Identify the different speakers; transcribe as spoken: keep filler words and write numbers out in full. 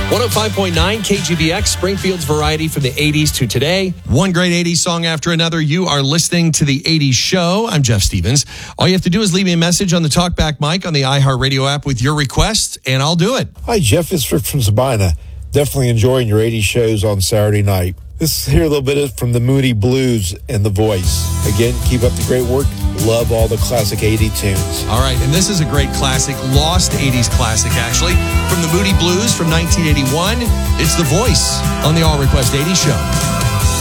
Speaker 1: one oh five point nine K G B X, Springfield's variety from the eighties to today.
Speaker 2: One great eighties song after another. You are listening to the eighties Show. I'm Jeff Stevens. All you have to do is leave me a message on the TalkBack mic on the iHeartRadio app with your request, and I'll do it.
Speaker 3: Hi, Jeff. It's Rick from Sabina. Definitely enjoying your eighties shows on Saturday night. Let's hear a little bit from the Moody Blues and The Voice. Again, keep up the great work. Love all the classic eighties tunes.
Speaker 2: All right, and this is a great classic, lost eighties classic, actually, from the Moody Blues from nineteen eighty-one. It's The Voice on the All Request eighties Show.